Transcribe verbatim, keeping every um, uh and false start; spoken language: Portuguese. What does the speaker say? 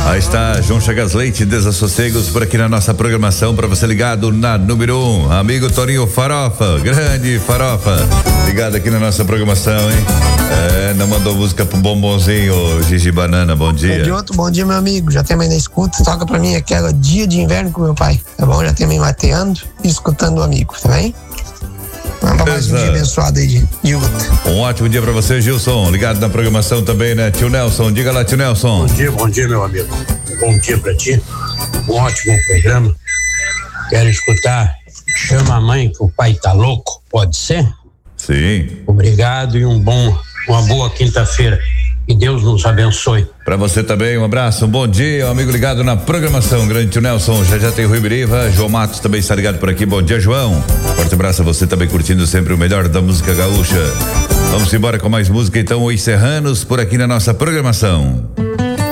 Aí está João Chagas Leite, Desassossegos, por aqui na nossa programação, para você ligado na número um, amigo Toninho Farofa, grande Farofa, ligado aqui na nossa programação, hein? É, não mandou música pro bombonzinho, Gigi Banana, bom dia. De outro, bom dia, meu amigo, já tem aí na escuta, toca pra mim aquela Dia de Inverno com meu pai, tá bom? Já tem aí mateando e escutando o amigo, tá bem? Vamos pra mais um dia abençoado aí de, de luta. Um ótimo dia pra você, Gilson, ligado na programação também, né? Tio Nelson, diga lá, tio Nelson. Bom dia, bom dia, meu amigo. Bom dia pra ti, um ótimo programa. Quero escutar Chama a Mãe que o pai tá louco, pode ser? Sim. Obrigado e um bom, uma boa quinta-feira. Que Deus nos abençoe. Pra você também, um abraço, um bom dia, um amigo ligado na programação, grande tio Nelson, já já tem Rui Biriva, João Matos também está ligado por aqui, bom dia, João. Forte abraço a você também curtindo sempre o melhor da música gaúcha. Vamos embora com mais música então, Os Serranos, por aqui na nossa programação.